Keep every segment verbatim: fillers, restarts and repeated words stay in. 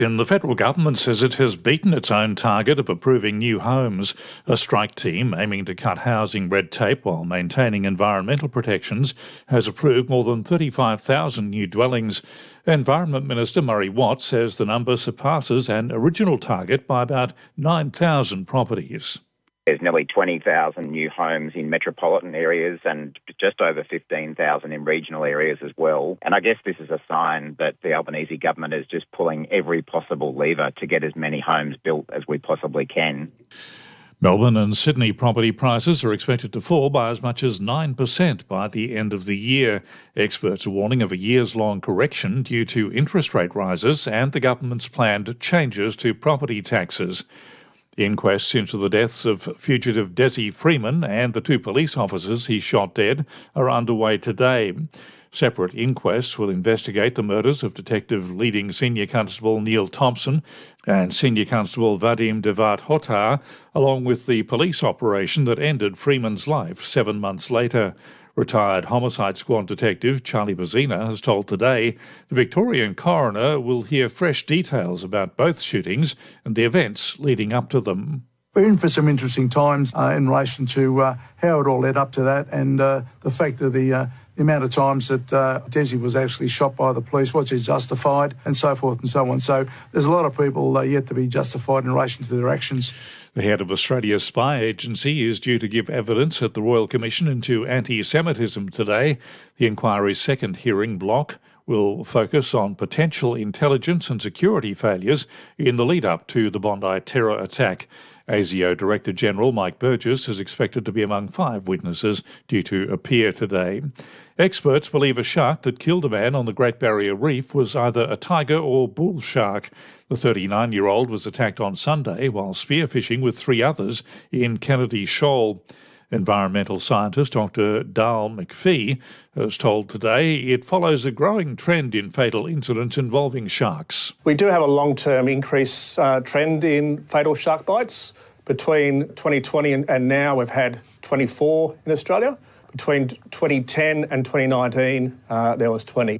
And the federal government says it has beaten its own target of approving new homes. A strike team aiming to cut housing red tape while maintaining environmental protections has approved more than thirty-five thousand new dwellings. Environment Minister Murray Watt says the number surpasses an original target by about nine thousand properties. There's nearly twenty thousand new homes in metropolitan areas and just over fifteen thousand in regional areas as well. And I guess this is a sign that the Albanese government is just pulling every possible lever to get as many homes built as we possibly can. Melbourne and Sydney property prices are expected to fall by as much as nine percent by the end of the year. Experts are warning of a years-long correction due to interest rate rises and the government's planned changes to property taxes. Inquests into the deaths of fugitive Desi Freeman and the two police officers he shot dead are underway today. Separate inquests will investigate the murders of Detective Leading Senior Constable Neil Thompson and Senior Constable Vadim Devat Hotar, along with the police operation that ended Freeman's life seven months later. Retired Homicide Squad Detective Charlie Bazina has told Today the Victorian coroner will hear fresh details about both shootings and the events leading up to them. We're in for some interesting times uh, in relation to uh, how it all led up to that and uh, the fact that the, uh, the amount of times that uh, Desi was actually shot by the police, was it justified, and so forth and so on. So there's a lot of people uh, yet to be justified in relation to their actions. The head of Australia's spy agency is due to give evidence at the Royal Commission into anti-Semitism today. The inquiry's second hearing block will focus on potential intelligence and security failures in the lead-up to the Bondi terror attack. A S I O Director General Mike Burgess is expected to be among five witnesses due to appear today. Experts believe a shark that killed a man on the Great Barrier Reef was either a tiger or bull shark. The thirty-nine-year-old was attacked on Sunday while spearfishing with three others in Kennedy Shoal. Environmental scientist Doctor Dale McPhee has told Today it follows a growing trend in fatal incidents involving sharks. We do have a long-term increase uh, trend in fatal shark bites. Between twenty twenty and, and now, we've had twenty-four in Australia. Between twenty ten and twenty nineteen, uh, there was twenty.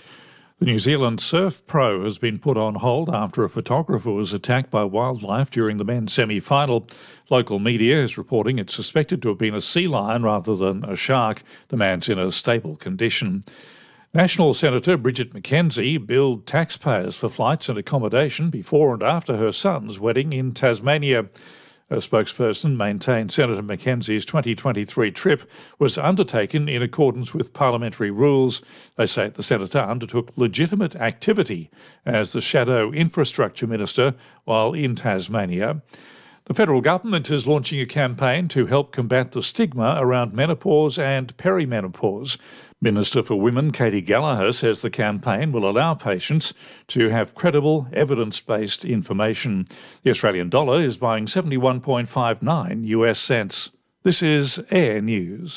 The New Zealand Surf Pro has been put on hold after a photographer was attacked by wildlife during the men's semi-final. Local media is reporting it's suspected to have been a sea lion rather than a shark. The man's in a stable condition. National Senator Bridget McKenzie billed taxpayers for flights and accommodation before and after her son's wedding in Tasmania. A spokesperson maintained Senator McKenzie's twenty twenty-three trip was undertaken in accordance with parliamentary rules. They say the senator undertook legitimate activity as the shadow infrastructure minister while in Tasmania. The federal government is launching a campaign to help combat the stigma around menopause and perimenopause. Minister for Women Katie Gallagher says the campaign will allow patients to have credible, evidence-based information. The Australian dollar is buying seventy-one point five nine US cents. This is Air News.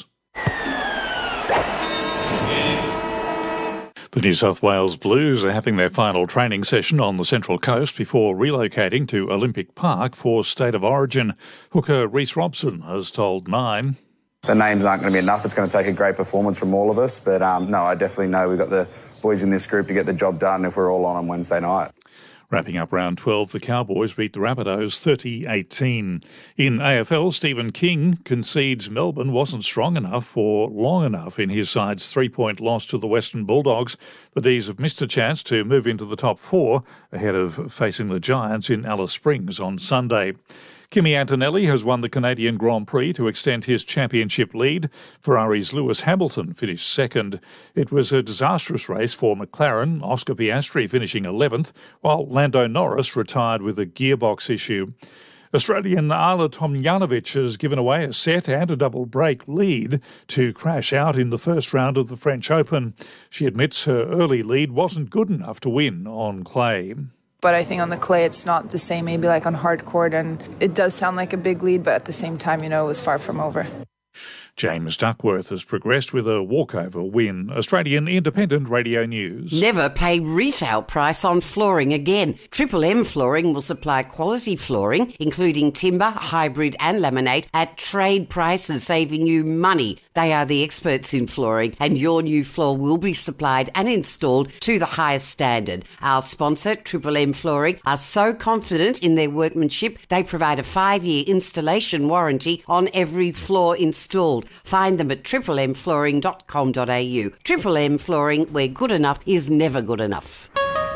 The New South Wales Blues are having their final training session on the Central Coast before relocating to Olympic Park for State of Origin. Hooker Reece Robson has told Nine. The names aren't going to be enough. It's going to take a great performance from all of us. But um, no, I definitely know we've got the boys in this group to get the job done if we're all on on Wednesday night. Wrapping up round twelve, the Cowboys beat the Rabbitohs thirty eighteen. In A F L, Stephen King concedes Melbourne wasn't strong enough for long enough in his side's three-point loss to the Western Bulldogs. The D's have missed a chance to move into the top four ahead of facing the Giants in Alice Springs on Sunday. Kimi Antonelli has won the Canadian Grand Prix to extend his championship lead. Ferrari's Lewis Hamilton finished second. It was a disastrous race for McLaren, Oscar Piastri finishing eleventh, while Lando Norris retired with a gearbox issue. Australian Ayla Tomljanovic has given away a set and a double break lead to crash out in the first round of the French Open. She admits her early lead wasn't good enough to win on clay. But I think on the clay, it's not the same, maybe like on hard court. And it does sound like a big lead, but at the same time, you know, it was far from over. James Duckworth has progressed with a walkover win. Australian Independent Radio News. Never pay retail price on flooring again. Triple M Flooring will supply quality flooring, including timber, hybrid and laminate, at trade prices, saving you money. They are the experts in flooring, and your new floor will be supplied and installed to the highest standard. Our sponsor, Triple M Flooring, are so confident in their workmanship, they provide a five-year installation warranty on every floor installed. Find them at triple m flooring dot com dot a u. Triple M Flooring, where good enough is never good enough.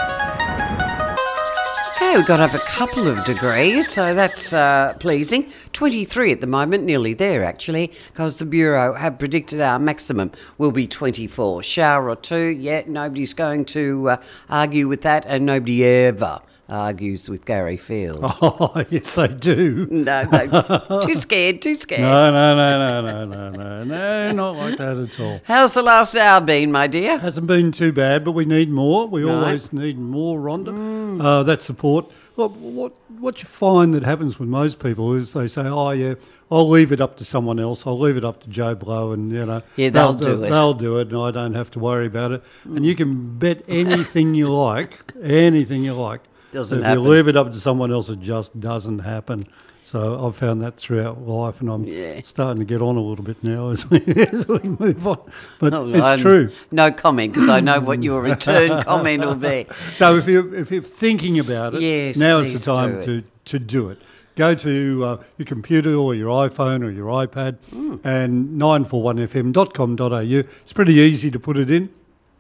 Okay, we got up a couple of degrees, so that's uh, pleasing. twenty-three at the moment, nearly there actually, because the Bureau have predicted our maximum will be twenty-four. Shower or two, yeah, nobody's going to uh, argue with that, and nobody ever argues with Gary Field. Oh, yes, they do. No, no, too scared, too scared. No, no, no, no, no, no, no, no, not like that at all. How's the last hour been, my dear? Hasn't been too bad, but we need more. We Right. always need more, Rhonda. Mm. Uh, that support. Well, what what you find that happens with most people is they say, "Oh yeah, I'll leave it up to someone else. I'll leave it up to Joe Blow, and you know, Yeah, they'll do it. They'll do it, and I don't have to worry about it." Mm. And you can bet anything you like, anything you like. Doesn't if happen. you leave it up to someone else, it just doesn't happen. So I've found that throughout life, and I'm Yeah. starting to get on a little bit now as we, as we move on. But Oh, it's I'm- true. No comment, because I know what your return comment will be. So if you if you're thinking about it, Yes, now is please the time do to, to do it. Go to uh, your computer or your iPhone or your iPad Mm. and nine four one f m dot com dot a u. It's pretty easy to put it in.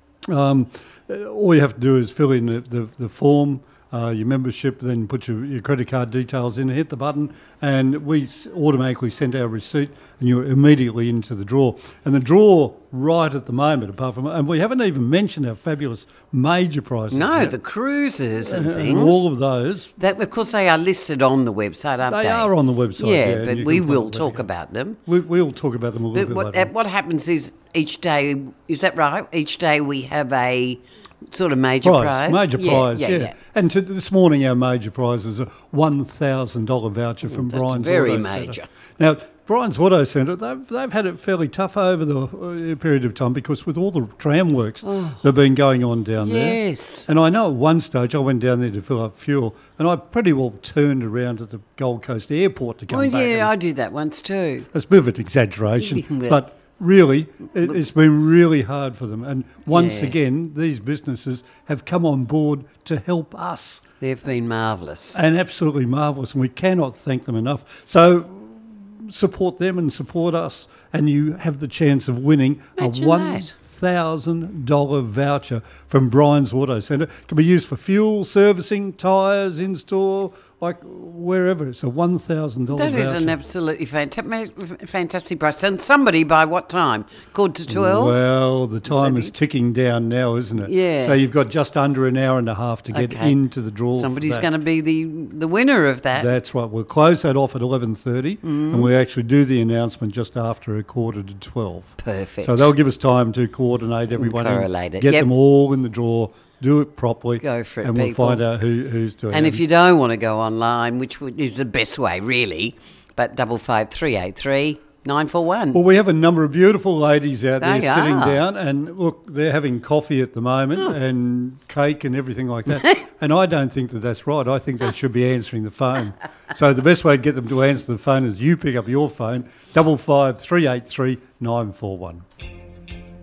Um, all you have to do is fill in the, the, the form, uh, your membership, then put your, your credit card details in, hit the button, and we s- automatically send our receipt, and you're immediately into the draw. And the draw right at the moment, apart from, and we haven't even mentioned our fabulous major prizes. No, yet. the cruises and And things. all of those. That, of course, they are listed on the website, aren't they? They are on the website, yeah, Yeah, and but you we can will find talk them. about them. We, we'll talk about them a little But bit what, later. uh, what happens is each day, is that right? Each day we have a sort of major prize. Major Yeah, prize, yeah, yeah. yeah. And to, this morning our major prize is a one thousand dollars voucher from That's Brian's very Auto major. Centre. Now, Brian's Auto Centre, they've, they've had it fairly tough over the uh, period of time because with all the tram works that have been going on down there. Yes. And I know at one stage I went down there to fill up fuel and I pretty well turned around at the Gold Coast airport to come Oh, back. yeah, and I did that once too. It's a bit of an exaggeration, Yeah. but really, it, it's been really hard for them. And once Yeah. again, these businesses have come on board to help us. They've been marvellous. And absolutely marvellous, and we cannot thank them enough. So support them and support us, and you have the chance of winning Imagine a one that. thousand dollars voucher from Brian's Auto Centre. It can be used for fuel, servicing, tyres, in-store, like wherever. It's a one thousand dollars That voucher. is an absolutely fanta- fantastic price. And somebody by what time? Quarter to twelve? Well, the time that is it? ticking down now, isn't it? Yeah. So you've got just under an hour and a half to get Okay. into the draw. for Somebody's that. going to be the, the winner of that. That's right. We'll close that off at eleven thirty, Mm. and we actually do the announcement just after a quarter to twelve. Perfect. So they'll give us time to coordinate everyone, and correlate it. get Yep. them all in the draw, do it properly, Go for it, and we'll people. find out who, who's doing it. And if you don't want to go online, which would- is the best way, really, but double five three eight three nine four one. Well, we have a number of beautiful ladies out there They sitting are. down, and look, they're having coffee at the moment and cake and everything like that. And I don't think that that's right. I think they should be answering the phone. So the best way to get them to answer the phone is you pick up your phone, double five three eight three nine four one.